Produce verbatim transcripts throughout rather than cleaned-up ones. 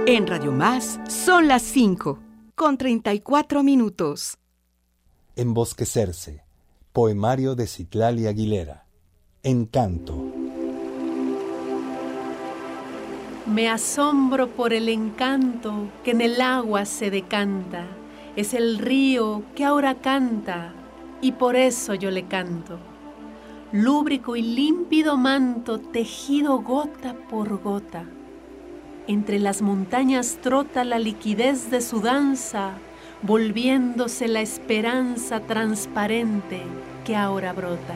En Radio Más son las cinco, con treinta y cuatro minutos. Embosquecerse. Poemario de Citlali Aguilera. Encanto. Me asombro por el encanto que en el agua se decanta. Es el río que ahora canta y por eso yo le canto. Lúbrico y límpido manto tejido gota por gota. Entre las montañas trota la liquidez de su danza, volviéndose la esperanza transparente que ahora brota.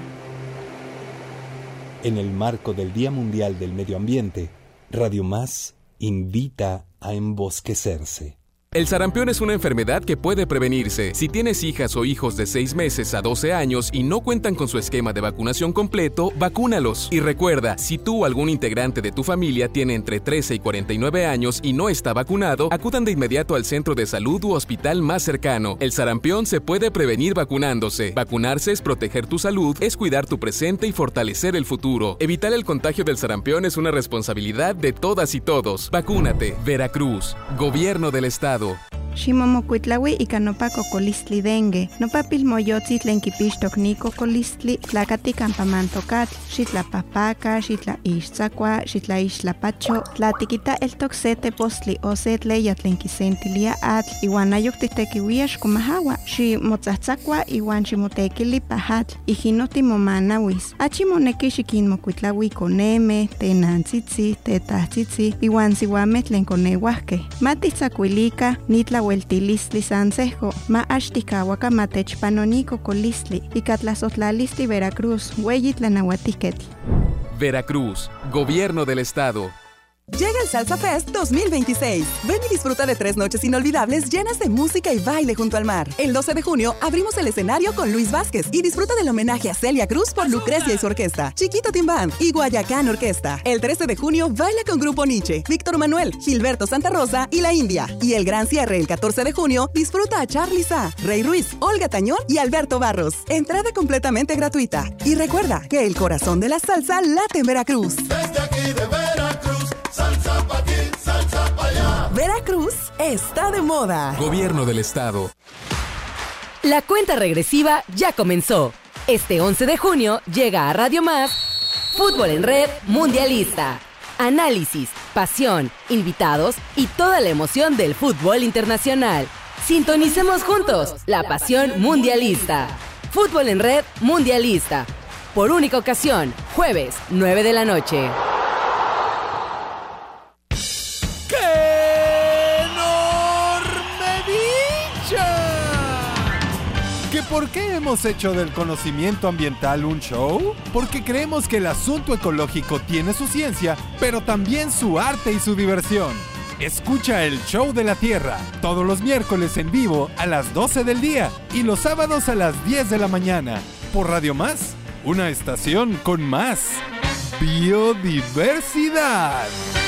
En el marco del Día Mundial del Medio Ambiente, Radio Más invita a embosquecerse. El sarampión es una enfermedad que puede prevenirse. Si tienes hijas o hijos de seis meses a doce años y no cuentan con su esquema de vacunación completo, vacúnalos. Y recuerda, si tú o algún integrante de tu familia tiene entre trece y cuarenta y nueve años y no está vacunado, acudan de inmediato al centro de salud u hospital más cercano. El sarampión se puede prevenir vacunándose. Vacunarse es proteger tu salud, es cuidar tu presente y fortalecer el futuro. Evitar el contagio del sarampión es una responsabilidad de todas y todos. Vacúnate. Veracruz. Gobierno del Estado. Ximomocuitlaui ika nopa cocolistli dengue, nopa pilmoyotzi tlen kipixtok ni cocolistli, tlakati campamantokatl, xitlapahpaka, xitlaixtzakua, xitlaixtlapacho, tlatikita eltok se tepostli o se tleya tlen kisentilia atl, iwan ayok titekiuia xkomahawa, ximotzatzakua iwan ximotekili pahatl, ijino timomanawis. Achimoneki xikinmokuitlaui koneme, tenantzitzi, tetahtzitzi, iwan siuameh tlen koneuahkeh. Matitzakuilika, nitla hueltilistli sansejo, ma axtikawaka matechpanoniko colistli, ikatlazotlalistli Veracruz, hueyitlanauatiquetl. Veracruz, Gobierno del Estado. Llega el Salsa Fest dos mil veintiséis. Ven y disfruta de tres noches inolvidables llenas de música y baile junto al mar. El doce de junio abrimos el escenario con Luis Vázquez y disfruta del homenaje a Celia Cruz por Lucrecia y su orquesta, Chiquito Team Band y Guayacán Orquesta. El trece de junio baila con Grupo Nietzsche, Víctor Manuel, Gilberto Santa Rosa y La India. Y el gran cierre el catorce de junio disfruta a Charly Sa, Rey Ruiz, Olga Tañón y Alberto Barros. Entrada completamente gratuita. Y recuerda que el corazón de la salsa late en Veracruz. Desde aquí de Veracruz. Salsa pa' aquí, salsa pa' allá. Veracruz está de moda. Gobierno del Estado. La cuenta regresiva ya comenzó. Este once de junio llega a Radio Más Fútbol en Red Mundialista. Análisis, pasión, invitados y toda la emoción del fútbol internacional. Sintonicemos juntos la pasión mundialista. Fútbol en Red Mundialista. Por única ocasión, jueves, nueve de la noche. ¿Por qué hemos hecho del conocimiento ambiental un show? Porque creemos que el asunto ecológico tiene su ciencia, pero también su arte y su diversión. Escucha el Show de la Tierra, todos los miércoles en vivo a las doce del día y los sábados a las diez de la mañana. Por Radio Más, una estación con más biodiversidad.